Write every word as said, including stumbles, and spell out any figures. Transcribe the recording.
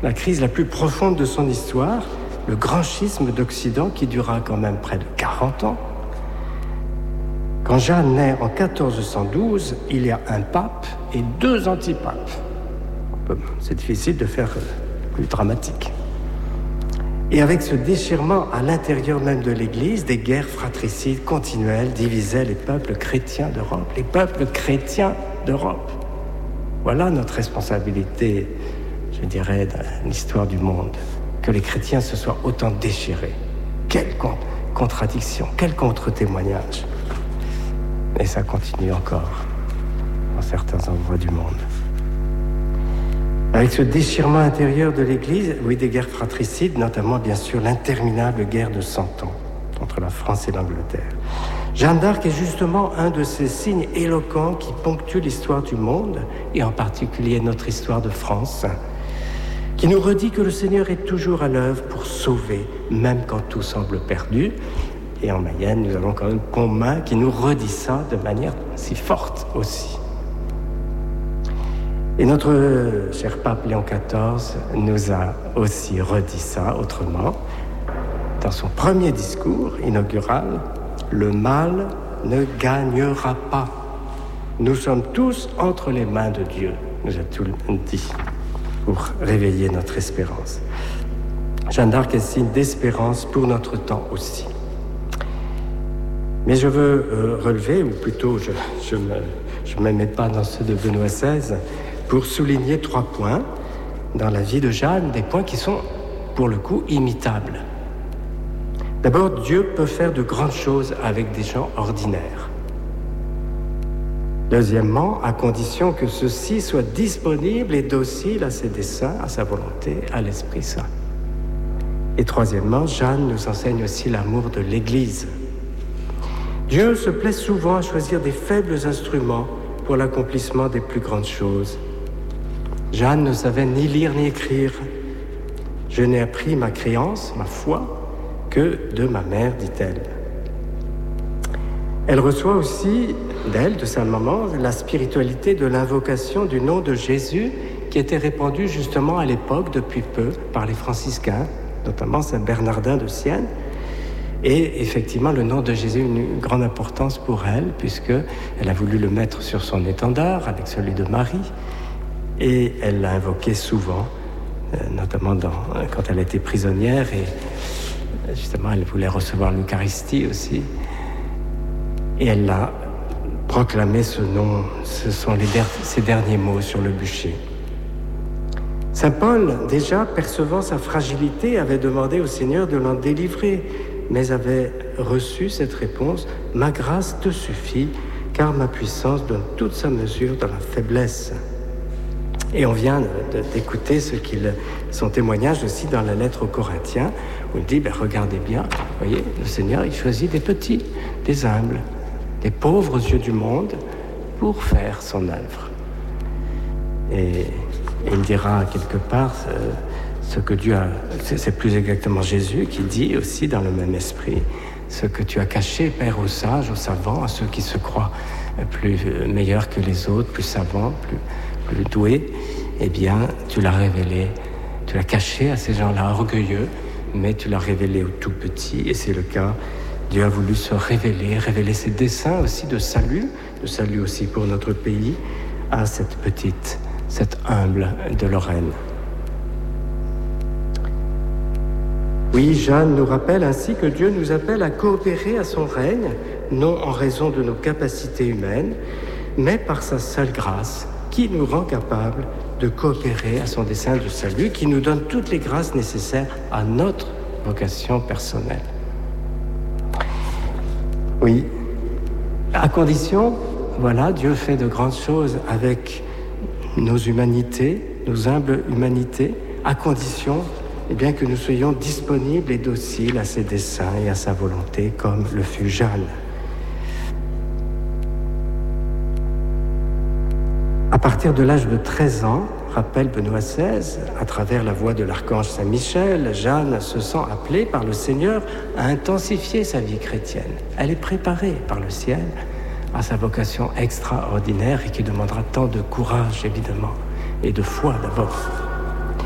la crise la plus profonde de son histoire, le grand schisme d'Occident qui dura quand même près de quarante ans. Quand Jeanne naît en quatorze cent douze, il y a un pape et deux antipapes. C'est difficile de faire plus dramatique. Et avec ce déchirement à l'intérieur même de l'Église, des guerres fratricides continuelles divisaient les peuples chrétiens d'Europe. Les peuples chrétiens d'Europe. Voilà notre responsabilité, je dirais, dans l'histoire du monde. Que les chrétiens se soient autant déchirés. Quelle contradiction, quel contre-témoignage. Et ça continue encore dans certains endroits du monde. Avec ce déchirement intérieur de l'Église, oui, des guerres fratricides, notamment bien sûr l'interminable guerre de Cent Ans entre la France et l'Angleterre. Jeanne d'Arc est justement un de ces signes éloquents qui ponctuent l'histoire du monde, et en particulier notre histoire de France, qui nous redit que le Seigneur est toujours à l'œuvre pour sauver, même quand tout semble perdu. Et en Mayenne, nous avons quand même Pontmain qui nous redit ça de manière si forte aussi. Et notre cher pape Léon quatorze nous a aussi redit ça autrement. Dans son premier discours inaugural, le mal ne gagnera pas. Nous sommes tous entre les mains de Dieu, nous a-t-il dit, pour réveiller notre espérance. Jeanne d'Arc est signe d'espérance pour notre temps aussi. Mais je veux euh, relever, ou plutôt je ne me, je me mets pas dans ceux de Benoît seize, pour souligner trois points dans la vie de Jeanne, des points qui sont, pour le coup, imitables. D'abord, Dieu peut faire de grandes choses avec des gens ordinaires. Deuxièmement, à condition que ceux-ci soient disponibles et dociles à ses desseins, à sa volonté, à l'Esprit Saint. Et troisièmement, Jeanne nous enseigne aussi l'amour de l'Église. Dieu se plaît souvent à choisir des faibles instruments pour l'accomplissement des plus grandes choses. Jeanne ne savait ni lire ni écrire. Je n'ai appris ma créance, ma foi, que de ma mère, dit-elle. Elle reçoit aussi d'elle, de sa maman, la spiritualité de l'invocation du nom de Jésus qui était répandue justement à l'époque, depuis peu, par les franciscains, notamment Saint Bernardin de Sienne. Et effectivement, le nom de Jésus a une grande importance pour elle, puisqu'elle a voulu le mettre sur son étendard avec celui de Marie. Et elle l'a invoqué souvent, notamment dans, quand elle était prisonnière. Et justement, elle voulait recevoir l'Eucharistie aussi. Et elle l'a proclamé, ce nom. Ce sont les der- ses derniers mots sur le bûcher. Saint Paul, déjà percevant sa fragilité, avait demandé au Seigneur de l'en délivrer, mais avait reçu cette réponse « Ma grâce te suffit, car ma puissance donne toute sa mesure dans la faiblesse. » Et on vient de, d'écouter ce qu'il, son témoignage aussi dans la lettre aux Corinthiens, où il dit ben, « Regardez bien, vous voyez, le Seigneur, il choisit des petits, des humbles, des pauvres aux yeux du monde pour faire son œuvre. » Et, et il dira quelque part euh, ce que Dieu a... C'est, c'est plus exactement Jésus qui dit aussi dans le même esprit « Ce que tu as caché, Père, aux sages, aux savants, à ceux qui se croient plus meilleurs que les autres, plus savants, plus... plus doué, eh bien, tu l'as révélé, tu l'as caché à ces gens-là orgueilleux, mais tu l'as révélé aux tout petits, et c'est le cas. Dieu a voulu se révéler, révéler ses desseins aussi de salut, de salut aussi pour notre pays, à cette petite, cette humble de Lorraine. Oui, Jeanne nous rappelle ainsi que Dieu nous appelle à coopérer à son règne, non en raison de nos capacités humaines, mais par sa seule grâce, qui nous rend capables de coopérer à son dessein de salut, qui nous donne toutes les grâces nécessaires à notre vocation personnelle. Oui, à condition, voilà, Dieu fait de grandes choses avec nos humanités, nos humbles humanités, à condition, eh bien, que nous soyons disponibles et dociles à ses desseins et à sa volonté, comme le fut Jeanne. À partir de l'âge de treize ans, rappelle Benoît seize, à travers la voix de l'archange Saint-Michel, Jeanne se sent appelée par le Seigneur à intensifier sa vie chrétienne. Elle est préparée par le ciel à sa vocation extraordinaire et qui demandera tant de courage, évidemment, et de foi d'abord.